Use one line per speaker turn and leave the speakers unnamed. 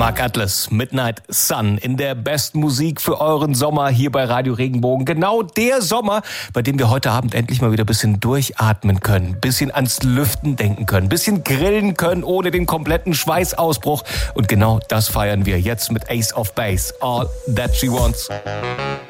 Mark Atlas, Midnight Sun, in der besten Musik für euren Sommer hier bei Radio Regenbogen. Genau der Sommer, bei dem wir heute Abend endlich mal wieder ein bisschen durchatmen können, ein bisschen ans Lüften denken können, ein bisschen grillen können ohne den kompletten Schweißausbruch. Und genau das feiern wir jetzt mit Ace of Base, All That She Wants.